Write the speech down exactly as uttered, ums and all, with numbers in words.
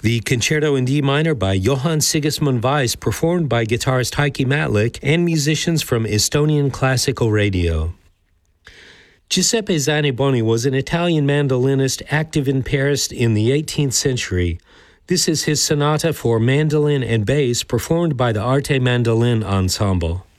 The Concerto in D minor by Johann Sigismund Weiss, performed by guitarist Heikki Matlik and musicians from Estonian Classical Radio. Giuseppe Zanniboni was an Italian mandolinist active in Paris in the eighteenth century. This is his sonata for mandolin and bass, performed by the Arte Mandolin Ensemble.